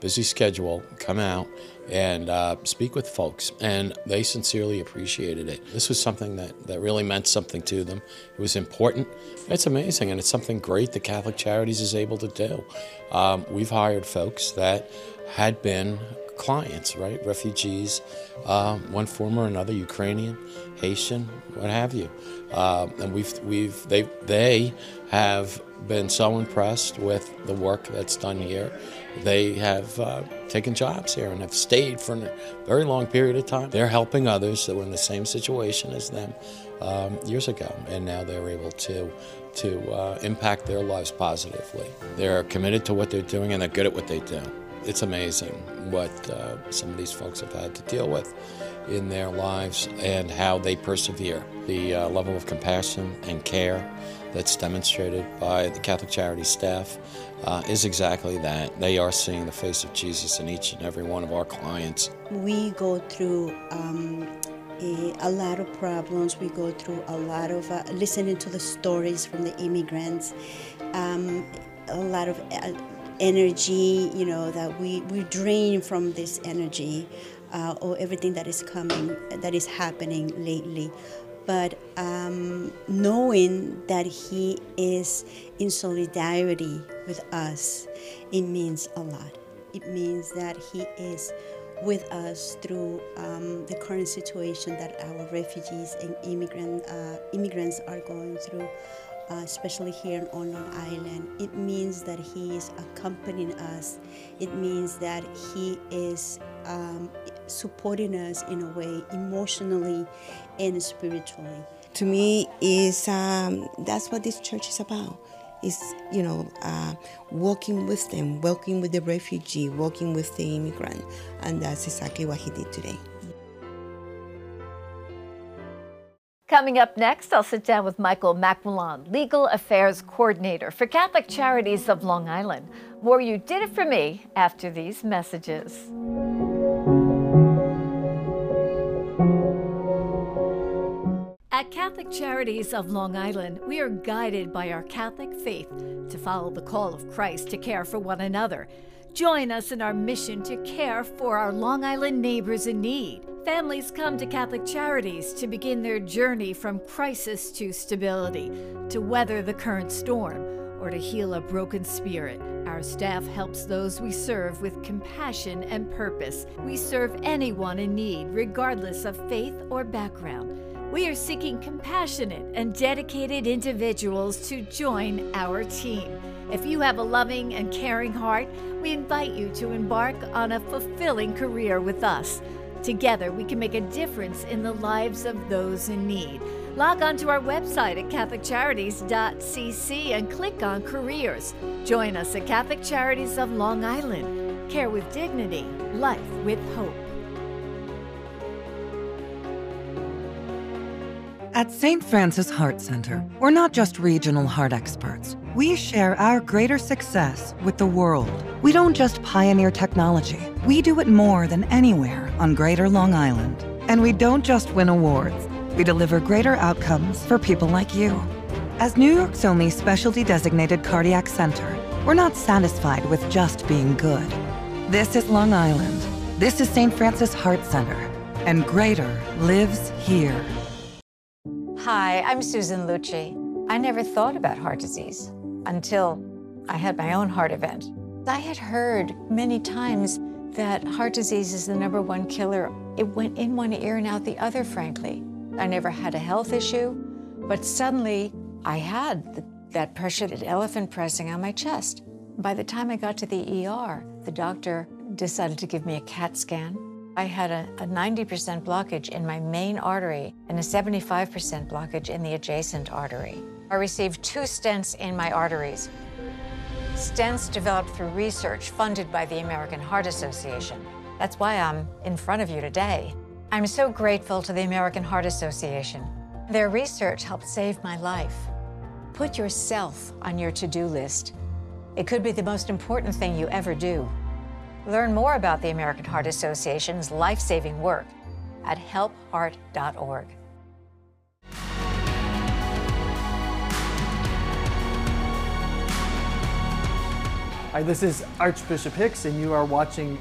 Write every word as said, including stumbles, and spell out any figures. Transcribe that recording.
busy schedule, come out and uh, speak with folks, and they sincerely appreciated it. This was something that, that really meant something to them. It was important. It's amazing, and it's something great that Catholic Charities is able to do. Um, we've hired folks that had been clients, right? Refugees, uh, one form or another, Ukrainian, Haitian, what have you. Uh, and we've, we've, they, they have been so impressed with the work that's done here. They have uh, taken jobs here and have stayed for a very long period of time. They're helping others that were in the same situation as them um, years ago, and now they're able to, to uh, impact their lives positively. They're committed to what they're doing, and they're good at what they do. It's amazing what uh, some of these folks have had to deal with in their lives and how they persevere. The uh, level of compassion and care that's demonstrated by the Catholic Charities staff uh, is exactly that. They are seeing the face of Jesus in each and every one of our clients. We go through um, a, a lot of problems. We go through a lot of uh, listening to the stories from the immigrants, um, a lot of uh, energy, you know, that we, we drain from this energy uh, or everything that is coming, that is happening lately. But um, knowing that he is in solidarity with us, it means a lot. It means that he is with us through um, the current situation that our refugees and immigrant, uh, immigrants are going through. Uh, especially here on Long Island. It means that he is accompanying us. It means that he is um, supporting us in a way, emotionally and spiritually. To me, is um, that's what this church is about. Is you know, uh, walking with them, walking with the refugee, walking with the immigrant, and that's exactly what he did today. Coming up next, I'll sit down with Michael Macmillan, Legal Affairs Coordinator for Catholic Charities of Long Island. More You Did It For Me after these messages. At Catholic Charities of Long Island, we are guided by our Catholic faith to follow the call of Christ to care for one another. Join us in our mission to care for our Long Island neighbors in need. Families come to Catholic Charities to begin their journey from crisis to stability, to weather the current storm, or to heal a broken spirit. Our staff helps those we serve with compassion and purpose. We serve anyone in need, regardless of faith or background. We are seeking compassionate and dedicated individuals to join our team. If you have a loving and caring heart, we invite you to embark on a fulfilling career with us. Together, we can make a difference in the lives of those in need. Log on to our website at catholic charities dot c c and click on Careers. Join us at Catholic Charities of Long Island. Care with dignity, life with hope. At Saint Francis Heart Center, we're not just regional heart experts. We share our greater success with the world. We don't just pioneer technology. We do it more than anywhere on Greater Long Island. And we don't just win awards. We deliver greater outcomes for people like you. As New York's only specialty designated cardiac center, we're not satisfied with just being good. This is Long Island. This is Saint Francis Heart Center. And greater lives here. Hi, I'm Susan Lucci. I never thought about heart disease until I had my own heart event. I had heard many times that heart disease is the number one killer. It went in one ear and out the other, frankly. I never had a health issue, but suddenly I had the, that pressure, that elephant pressing on my chest. By the time I got to the E R, the doctor decided to give me a CAT scan. I had a, a ninety percent blockage in my main artery and a seventy-five percent blockage in the adjacent artery. I received two stents in my arteries. Stents developed through research funded by the American Heart Association. That's why I'm in front of you today. I'm so grateful to the American Heart Association. Their research helped save my life. Put yourself on your to-do list. It could be the most important thing you ever do. Learn more about the American Heart Association's life-saving work at help heart dot org. Hi, this is Archbishop Hicks, and you are watching